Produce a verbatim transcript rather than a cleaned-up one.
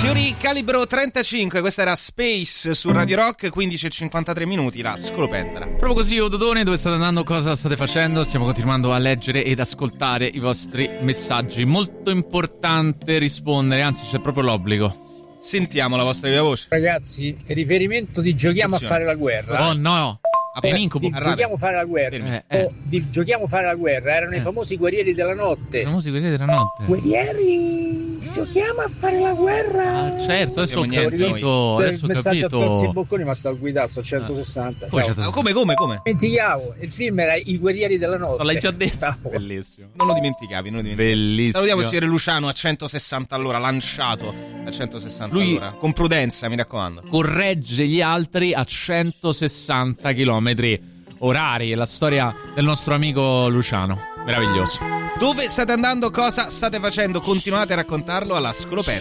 Signori, calibro trentacinque, questa era Space su Radio Rock, quindici e cinquantatré minuti, la scolopendra. Proprio così, Ododone, dove state andando, cosa state facendo? Stiamo continuando a leggere ed ascoltare i vostri messaggi. Molto importante rispondere, anzi c'è proprio l'obbligo. Sentiamo la vostra viva voce. Ragazzi, riferimento di giochiamo Attenzione. a fare la guerra. Oh no, Eh, è un incubo. Di giochiamo a fare la guerra. Eh, eh. O di giochiamo a fare la guerra erano Eh. i famosi guerrieri della notte. I famosi guerrieri della notte. Guerrieri, giochiamo a fare la guerra. Ah, certo, adesso ho Niente, capito. Adesso ho messaggio a Tozzi e capito. Bocconi, ma sta al guidasso a centosessanta. Come Ciao. c'è- Ah, come, come, come? Dimenticavo, il film era I guerrieri della notte. Non l'hai già detto? Ciao. Bellissimo. Non lo dimenticavi, non lo dimenticavi. Bellissimo. Salutiamo il signore Luciano a centosessanta all'ora, lanciato a centosessanta Lui- all'ora. Con prudenza, mi raccomando. Corregge gli altri a centosessanta chilometri orari. È la storia del nostro amico Luciano. Meraviglioso. Dove state andando? Cosa state facendo? Continuate a raccontarlo alla scolopendra.